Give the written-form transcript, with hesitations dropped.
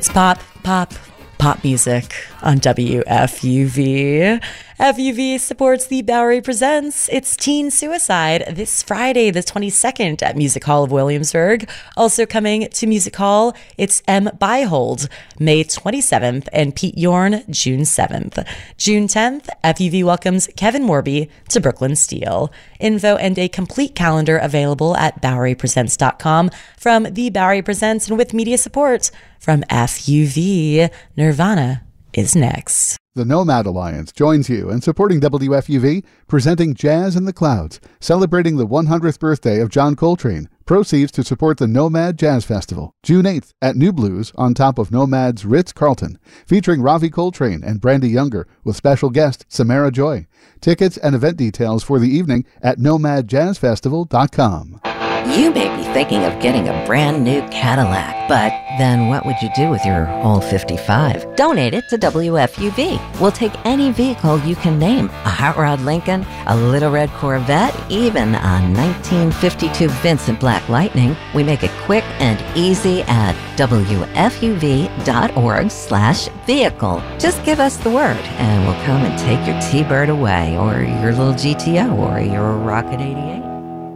It's pop music on WFUV. FUV supports the Bowery Presents It's Teen Suicide this Friday, the 22nd at Music Hall of Williamsburg. Also coming to Music Hall, it's M. Byhold, May 27th, and Pete Yorn, June 7th. June 10th, FUV welcomes Kevin Morby to Brooklyn Steel. Info and a complete calendar available at BoweryPresents.com from the Bowery Presents and with media support from FUV. Nirvana is next. The Nomad Alliance joins you in supporting WFUV, presenting Jazz in the Clouds, celebrating the 100th birthday of John Coltrane. Proceeds to support the Nomad Jazz Festival, June 8th at New Blues on top of Nomad's Ritz-Carlton, featuring Ravi Coltrane and Brandy Younger with special guest Samara Joy. Tickets and event details for the evening at nomadjazzfestival.com. You may be thinking of getting a brand new Cadillac, but then what would you do with your old 55? Donate it to WFUV. We'll take any vehicle you can name. A hot rod Lincoln, a little red Corvette, even a 1952 Vincent Black Lightning. We make it quick and easy at WFUV.org/vehicle. Just give us the word and we'll come and take your T-Bird away, or your little GTO, or your Rocket 88.